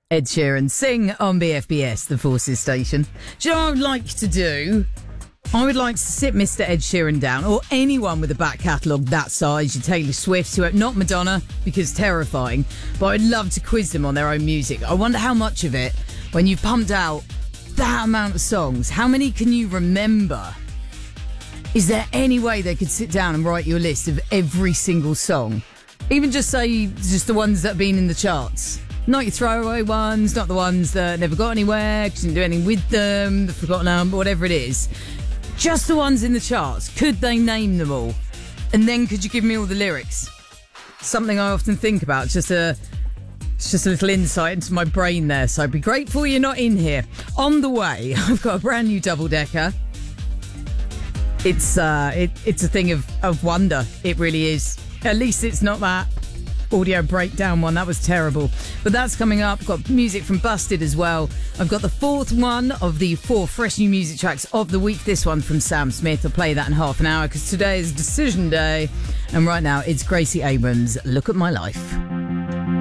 Ed Sheeran, Sing on BFBS, the Forces station. Do you know what I would like to do? I would like to sit Mr. Ed Sheeran down, or anyone with a back catalogue that size, your Taylor Swift, not Madonna, because terrifying, but I'd love to quiz them on their own music. I wonder how much of it, when you've pumped out that amount of songs, how many can you remember? Is there any way they could sit down and write you a list of every single song? Even just say, just the ones that have been in the charts. Not your throwaway ones, not the ones that never got anywhere, because you didn't do anything with them, the forgotten album, whatever it is. Just the ones in the charts. Could they name them all? And then could you give me all the lyrics? Something I often think about. It's just a little insight into my brain there. So I'd be grateful you're not in here. On the way, I've got a brand new double-decker. It's a thing of wonder. It really is. At least it's not that audio breakdown one. That was terrible. But that's coming up. Got music from Busted as well. I've got the fourth one of the 4 fresh new music tracks of the week. This one from Sam Smith. I'll play that in half an hour because today is decision day. And right now it's Gracie Abrams, Look at My Life.